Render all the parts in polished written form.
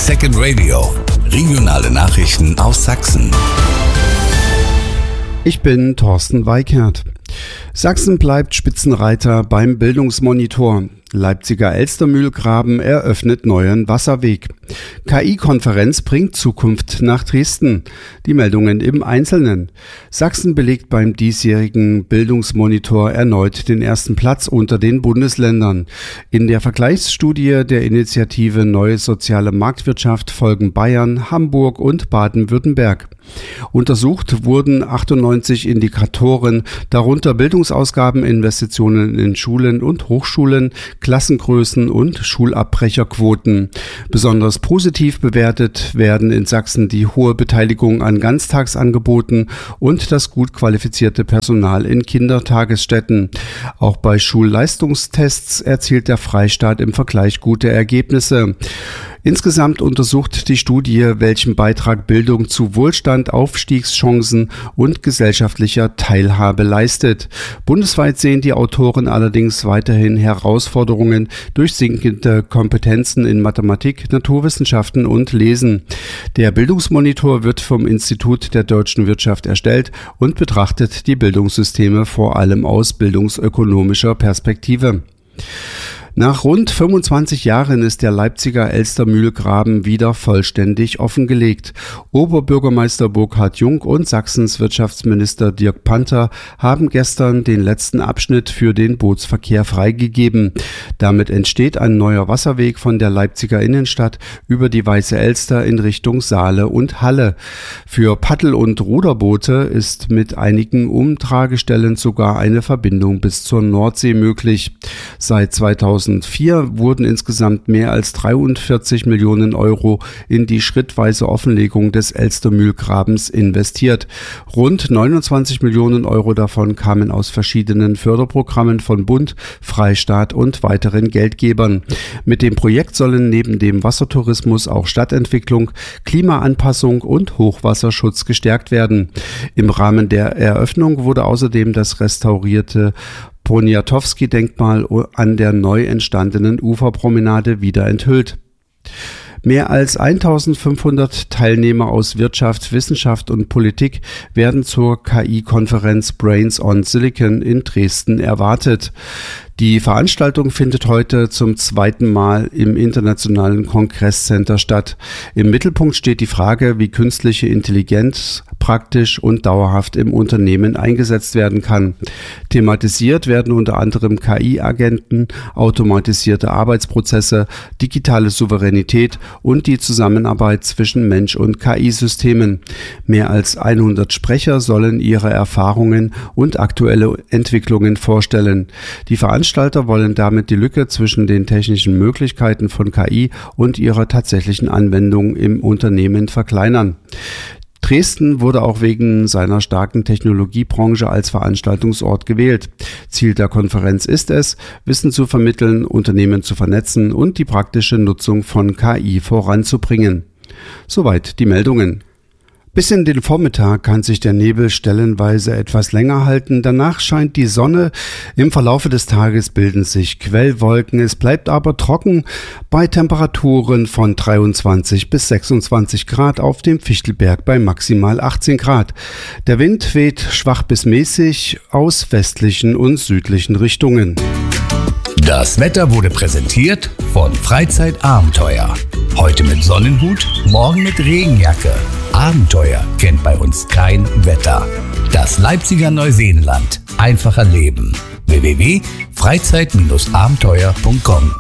Second Radio. Regionale Nachrichten aus Sachsen. Ich bin Thorsten Weikert. Sachsen bleibt Spitzenreiter beim Bildungsmonitor. Leipziger Elstermühlgraben eröffnet neuen Wasserweg. KI-Konferenz bringt Zukunft nach Dresden. Die Meldungen im Einzelnen. Sachsen belegt beim diesjährigen Bildungsmonitor erneut den ersten Platz unter den Bundesländern. In der Vergleichsstudie der Initiative Neue Soziale Marktwirtschaft folgen Bayern, Hamburg und Baden-Württemberg. Untersucht wurden 98 Indikatoren, darunter Bildungsausgaben, Investitionen in Schulen und Hochschulen, Klassengrößen und Schulabbrecherquoten. Besonders positiv bewertet werden in Sachsen die hohe Beteiligung an Ganztagsangeboten und das gut qualifizierte Personal in Kindertagesstätten. Auch bei Schulleistungstests erzielt der Freistaat im Vergleich gute Ergebnisse. Insgesamt untersucht die Studie, welchen Beitrag Bildung zu Wohlstand, Aufstiegschancen und gesellschaftlicher Teilhabe leistet. Bundesweit sehen die Autoren allerdings weiterhin Herausforderungen durch sinkende Kompetenzen in Mathematik, Naturwissenschaften und Lesen. Der Bildungsmonitor wird vom Institut der deutschen Wirtschaft erstellt und betrachtet die Bildungssysteme vor allem aus bildungsökonomischer Perspektive. Nach rund 25 Jahren ist der Leipziger Elstermühlgraben wieder vollständig offengelegt. Oberbürgermeister Burkhard Jung und Sachsens Wirtschaftsminister Dirk Panther haben gestern den letzten Abschnitt für den Bootsverkehr freigegeben. Damit entsteht ein neuer Wasserweg von der Leipziger Innenstadt über die Weiße Elster in Richtung Saale und Halle. Für Paddel- und Ruderboote ist mit einigen Umtragestellen sogar eine Verbindung bis zur Nordsee möglich. Seit 2004 wurden insgesamt mehr als 43 Millionen Euro in die schrittweise Offenlegung des Elstermühlgrabens investiert. Rund 29 Millionen Euro davon kamen aus verschiedenen Förderprogrammen von Bund, Freistaat und weiteren Geldgebern. Mit dem Projekt sollen neben dem Wassertourismus auch Stadtentwicklung, Klimaanpassung und Hochwasserschutz gestärkt werden. Im Rahmen der Eröffnung wurde außerdem das restaurierte Poniatowski-Denkmal an der neu entstandenen Uferpromenade wieder enthüllt. Mehr als 1500 Teilnehmer aus Wirtschaft, Wissenschaft und Politik werden zur KI-Konferenz Brains on Silicon in Dresden erwartet. Die Veranstaltung findet heute zum zweiten Mal im Internationalen Kongresscenter statt. Im Mittelpunkt steht die Frage, wie künstliche Intelligenz praktisch und dauerhaft im Unternehmen eingesetzt werden kann. Thematisiert werden unter anderem KI-Agenten, automatisierte Arbeitsprozesse, digitale Souveränität und die Zusammenarbeit zwischen Mensch und KI-Systemen. Mehr als 100 Sprecher sollen ihre Erfahrungen und aktuelle Entwicklungen vorstellen. Die Veranstalter wollen damit die Lücke zwischen den technischen Möglichkeiten von KI und ihrer tatsächlichen Anwendung im Unternehmen verkleinern. Dresden wurde auch wegen seiner starken Technologiebranche als Veranstaltungsort gewählt. Ziel der Konferenz ist es, Wissen zu vermitteln, Unternehmen zu vernetzen und die praktische Nutzung von KI voranzubringen. Soweit die Meldungen. Bis in den Vormittag kann sich der Nebel stellenweise etwas länger halten. Danach scheint die Sonne. Im Verlaufe des Tages bilden sich Quellwolken. Es bleibt aber trocken bei Temperaturen von 23 bis 26 Grad auf dem Fichtelberg bei maximal 18 Grad. Der Wind weht schwach bis mäßig aus westlichen und südlichen Richtungen. Das Wetter wurde präsentiert von Freizeitabenteuer. Heute mit Sonnenhut, morgen mit Regenjacke. Abenteuer kennt bei uns kein Wetter. Das Leipziger Neuseenland. Einfacher Leben. www.freizeit-abenteuer.com.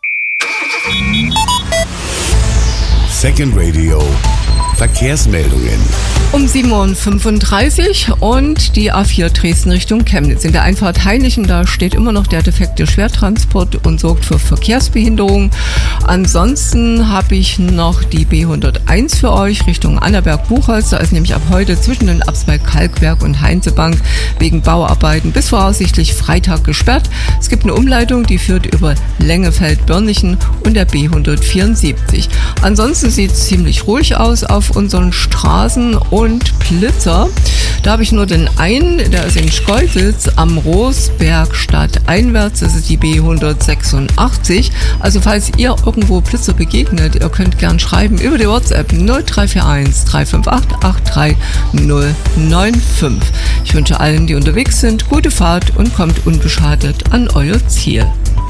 Second Radio. Verkehrsmeldungen. Um 7.35 Uhr und die A4 Dresden Richtung Chemnitz. In der Einfahrt Hainichen, da steht immer noch der defekte Schwertransport und sorgt für Verkehrsbehinderung. Ansonsten habe ich noch die B101 für euch Richtung Annaberg-Buchholz. Da ist nämlich ab heute zwischen den Absberg Kalkberg und Heinzebank wegen Bauarbeiten bis voraussichtlich Freitag gesperrt. Es gibt eine Umleitung, die führt über Lengefeld-Börnichen und der B174. Ansonsten sieht es ziemlich ruhig aus auf unseren Straßen und Plitzer. Da habe ich nur den einen, der ist in Schkeuditz am Rosberg stadteinwärts. Das ist die B186. Also falls ihr irgendwo irgendwo Blitzer begegnet, ihr könnt gern schreiben über die WhatsApp 0341 358 83095. Ich wünsche allen, die unterwegs sind, gute Fahrt und kommt unbeschadet an euer Ziel.